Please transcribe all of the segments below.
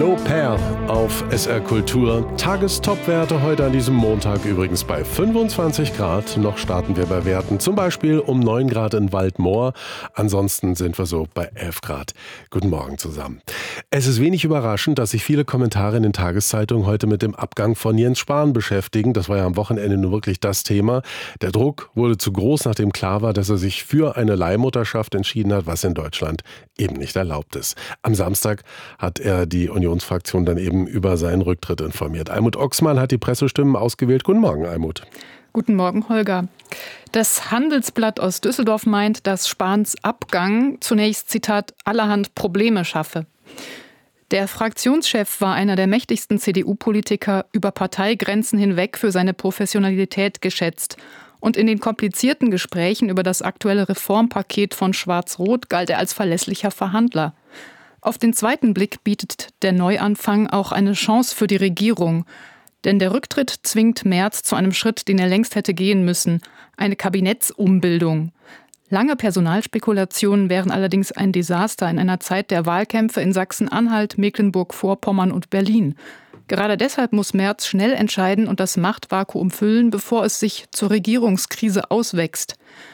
Au pair auf SR Kultur. Tagestopwerte heute an diesem Montag übrigens bei 25 Grad. Noch starten wir bei Werten zum Beispiel um 9 Grad in Waldmoor. Ansonsten sind wir so bei 11 Grad. Guten Morgen zusammen. Es ist wenig überraschend, dass sich viele Kommentare in den Tageszeitungen heute mit dem Abgang von Jens Spahn beschäftigen. Das war ja am Wochenende nur wirklich das Thema. Der Druck wurde zu groß, nachdem klar war, dass er sich für eine Leihmutterschaft entschieden hat, was in Deutschland eben nicht erlaubt ist. Am Samstag hat er die Unionsfraktion dann eben über seinen Rücktritt informiert. Almut Oxmann hat die Pressestimmen ausgewählt. Guten Morgen, Almut. Guten Morgen, Holger. Das Handelsblatt aus Düsseldorf meint, dass Spahns Abgang zunächst, Zitat, allerhand Probleme schaffe. Der Fraktionschef war einer der mächtigsten CDU-Politiker, über Parteigrenzen hinweg für seine Professionalität geschätzt. Und in den komplizierten Gesprächen über das aktuelle Reformpaket von Schwarz-Rot galt er als verlässlicher Verhandler. Auf den zweiten Blick bietet der Neuanfang auch eine Chance für die Regierung. Denn der Rücktritt zwingt Merz zu einem Schritt, den er längst hätte gehen müssen: eine Kabinettsumbildung. Lange Personalspekulationen wären allerdings ein Desaster in einer Zeit der Wahlkämpfe in Sachsen-Anhalt, Mecklenburg-Vorpommern und Berlin. Gerade deshalb muss Merz schnell entscheiden und das Machtvakuum füllen, bevor es sich zur Regierungskrise auswächst.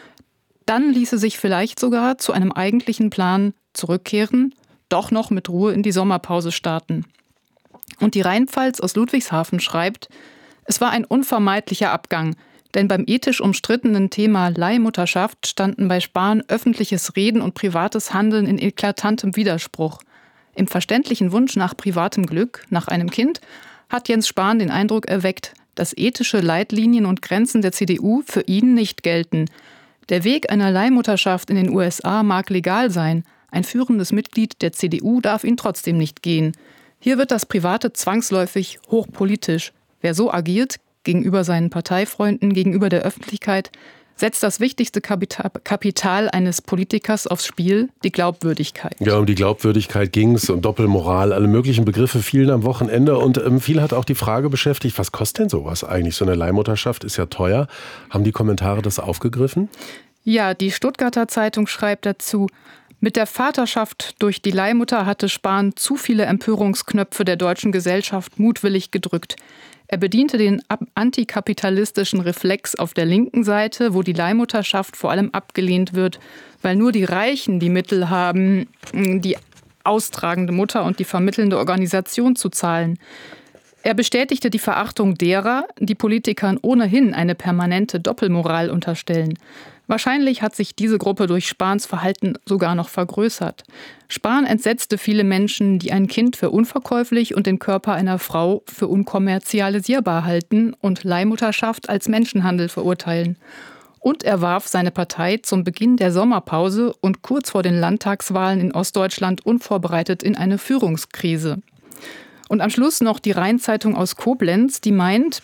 Dann ließe sich vielleicht sogar zu einem eigentlichen Plan zurückkehren, doch noch mit Ruhe in die Sommerpause starten. Und die Rheinpfalz aus Ludwigshafen schreibt: Es war ein unvermeidlicher Abgang, denn beim ethisch umstrittenen Thema Leihmutterschaft standen bei Spahn öffentliches Reden und privates Handeln in eklatantem Widerspruch. Im verständlichen Wunsch nach privatem Glück, nach einem Kind, hat Jens Spahn den Eindruck erweckt, dass ethische Leitlinien und Grenzen der CDU für ihn nicht gelten. Der Weg einer Leihmutterschaft in den USA mag legal sein, ein führendes Mitglied der CDU darf ihn trotzdem nicht gehen. Hier wird das Private zwangsläufig hochpolitisch. Wer so agiert, gegenüber seinen Parteifreunden, gegenüber der Öffentlichkeit, setzt das wichtigste Kapital eines Politikers aufs Spiel, die Glaubwürdigkeit. Ja, um die Glaubwürdigkeit ging es, und Doppelmoral, alle möglichen Begriffe fielen am Wochenende. Und viel hat auch die Frage beschäftigt, was kostet denn sowas eigentlich? So eine Leihmutterschaft ist ja teuer. Haben die Kommentare das aufgegriffen? Ja, die Stuttgarter Zeitung schreibt dazu: Mit der Vaterschaft durch die Leihmutter hatte Spahn zu viele Empörungsknöpfe der deutschen Gesellschaft mutwillig gedrückt. Er bediente den antikapitalistischen Reflex auf der linken Seite, wo die Leihmutterschaft vor allem abgelehnt wird, weil nur die Reichen die Mittel haben, die austragende Mutter und die vermittelnde Organisation zu zahlen. Er bestätigte die Verachtung derer, die Politikern ohnehin eine permanente Doppelmoral unterstellen. Wahrscheinlich hat sich diese Gruppe durch Spahns Verhalten sogar noch vergrößert. Spahn entsetzte viele Menschen, die ein Kind für unverkäuflich und den Körper einer Frau für unkommerzialisierbar halten und Leihmutterschaft als Menschenhandel verurteilen. Und er warf seine Partei zum Beginn der Sommerpause und kurz vor den Landtagswahlen in Ostdeutschland unvorbereitet in eine Führungskrise. Und am Schluss noch die Rheinzeitung aus Koblenz, die meint,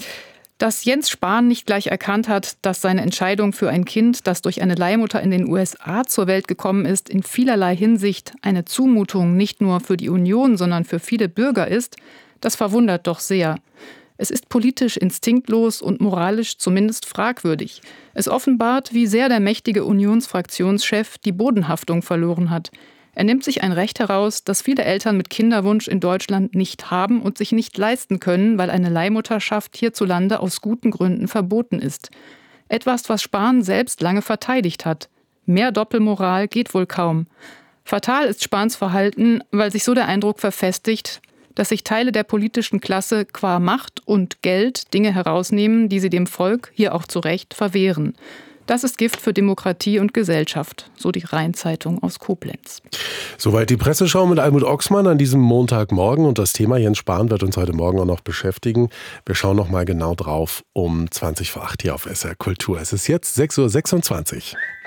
dass Jens Spahn nicht gleich erkannt hat, dass seine Entscheidung für ein Kind, das durch eine Leihmutter in den USA zur Welt gekommen ist, in vielerlei Hinsicht eine Zumutung nicht nur für die Union, sondern für viele Bürger ist, das verwundert doch sehr. Es ist politisch instinktlos und moralisch zumindest fragwürdig. Es offenbart, wie sehr der mächtige Unionsfraktionschef die Bodenhaftung verloren hat. Er nimmt sich ein Recht heraus, das viele Eltern mit Kinderwunsch in Deutschland nicht haben und sich nicht leisten können, weil eine Leihmutterschaft hierzulande aus guten Gründen verboten ist. Etwas, was Spahn selbst lange verteidigt hat. Mehr Doppelmoral geht wohl kaum. Fatal ist Spahns Verhalten, weil sich so der Eindruck verfestigt, dass sich Teile der politischen Klasse qua Macht und Geld Dinge herausnehmen, die sie dem Volk, hier auch zu Recht, verwehren. Das ist Gift für Demokratie und Gesellschaft, so die Rheinzeitung aus Koblenz. Soweit die Presseschau mit Almut Oxmann an diesem Montagmorgen. Und das Thema Jens Spahn wird uns heute Morgen auch noch beschäftigen. Wir schauen noch mal genau drauf um 20 vor 8 hier auf SR Kultur. Es ist jetzt 6:26 Uhr.